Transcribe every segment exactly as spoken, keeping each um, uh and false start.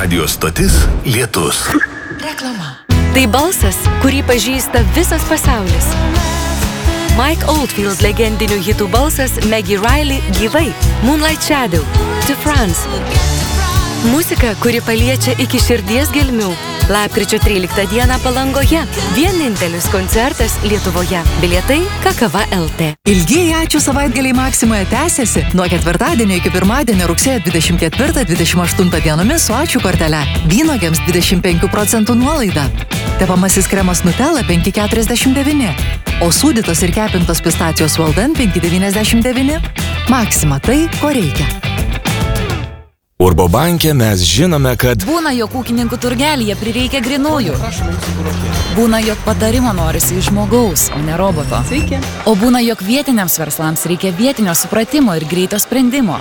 Radio stotis Lietus. Reklama. Tai balsas, kurį pažįsta visas pasaulis. Mike Oldfield legendinių hitų balsas Maggie Riley gyvai. Moonlight Shadow, To France. Muzika, kuri paliečia iki širdies gelmių. Lapkričio tryliktą dieną Palangoje. Vienintelis koncertas Lietuvoje. Bilietai Kakava L T. Ilgieji ačiū savaitgaliai Maksimoje tęsiasi. Nuo ketvirtadienio iki pirmadienio rugsėjo dvidešimt ketvirtą dvidešimt aštuntą dienomis su ačiū kortele. Vynuogėms dvidešimt penkių procentų nuolaida. Tepamasis kremas Nutella penki keturiasdešimt devyni. O sūdytos ir kepintos pistacijos Walden penki devyniasdešimt devyni. Maksima tai, ko reikia. Urbo banke mes žinome, kad būna, jog ūkininkų turgelyje prireikia grinųjų. Būna, jog patarimo norisi iš žmogaus, o ne roboto. Sveiki. O būna, jog vietiniams verslams reikia vietinio supratimo ir greito sprendimo.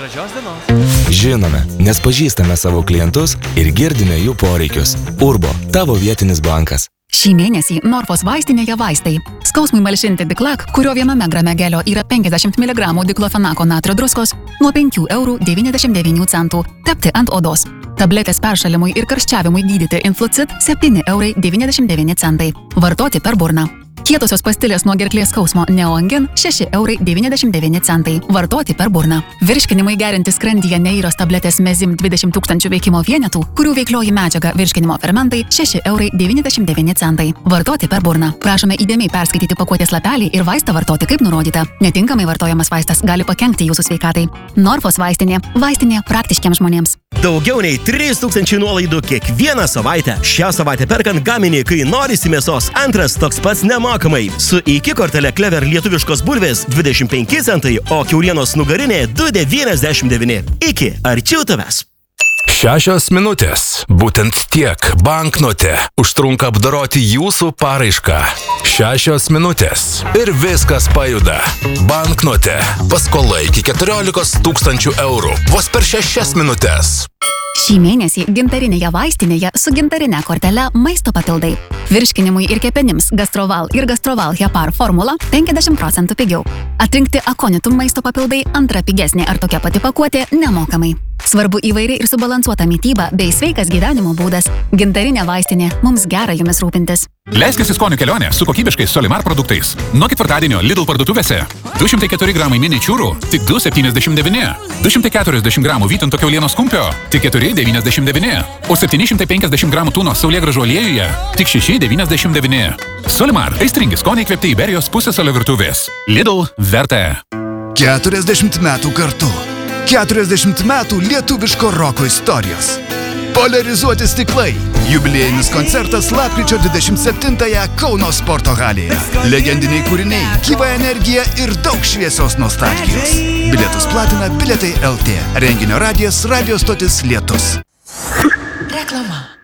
žinome, nes pažįstame savo klientus ir girdime jų poreikius. Urbo, tavo vietinis bankas. Šį mėnesį Norfos vaistinėje vaistai. Skausmui malšinti Diklak, kurio viename grame gelio yra penkiasdešimt miligramų diklofenako natrio druskos, nuo penkių eurų devyniasdešimt devynių centų. Tepti ant odos. Tabletės peršalimui ir karščiavimui gydyti Influcid septyni eurai devyniasdešimt devyni centai. Vartoti per burną. Kietosios pastilės nuo gerklės skausmo Neoangin šeši eurai devyniasdešimt devyni centai. Vartoti per burną. Virškinimui gerinti skrandyje Neiros tabletės Mezim dvidešimt tūkstančių veikimo vienetų, kurių veiklioji medžiaga virškinimo fermentai šeši eurai devyniasdešimt devyni centai. Vartoti per burną. Prašome įdėmiai perskaityti pakuotės lapelį ir vaistą vartoti kaip nurodyta. Netinkamai vartojamas vaistas gali pakenkti jūsų sveikatai. Norfos vaistinė. Vaistinė praktiškiams žmonėms. Daugiau nei trys tūkstančiai nuolaidų kiekvieną savaitę. Šią savaitę perkant gaminį, kai norisi mėsos, antras toks pats nemokamai. Su iki kortele Clever lietuviškos bulvės dvidešimt penki centai, o kiaulienos nugarinė du devyniasdešimt devyni. Iki, arčiau tavęs. Šešios minutės. Būtent tiek banknote užtrunka apdoroti jūsų paraišką. Šešios minutės. Ir viskas pajuda. Banknote. Paskola iki keturiolikos tūkstančių eurų. Vos per šešias minutės. Šį mėnesį gintarinėje vaistinėje su gintarinė kortele maisto papildai. Virškinimui ir kepenims Gastroval ir Gastroval Hepar formula penkiasdešimt procentų pigiau. Atrinkti Akonitum maisto papildai antra pigesnė ar tokia pati pakuotė nemokamai. Svarbu įvairi ir subalansuota mityba bei sveikas gyvenimo būdas. Gintarinė vaistinė. Mums gera jumis rūpintis. Leiskis į skonių kelionę su kokybiškais Solimar produktais. Nuo ketvirtadienio Lidl parduotuvėse du šimtai keturi gramai miničiūrų tik du septyniasdešimt devyni. du šimtai keturiasdešimt gramų vytinto kiaulienos kumpio tik keturi devyniasdešimt devyni. O septyni šimtai penkiasdešimt gramų tūnos saulėgrąžų aliejuje tik šeši devyniasdešimt devyni. Solimar. Aistringi skoniai įkvėpti Iberijos pusėsalio virtuvės. Lidl verta. keturiasdešimt metų kartu. keturiasdešimt metų lietuviško roko istorijos. Poliarizuoti stiklai. Jubiliejinis koncertas lapkričio dvidešimt septintąją Kauno sporto halėje. Legendiniai kūriniai, gyva energija ir daug šviesios nostalgijos. Bilietus platina Bilietai L T. Renginio radijas, radio stotis Lietus. Reklama.